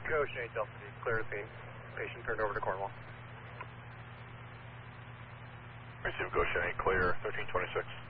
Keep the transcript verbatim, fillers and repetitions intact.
Ocean eight Delta D, clear the scene. Patient turned over to Cornwall. Receive Ocean eight, clear, thirteen twenty-six.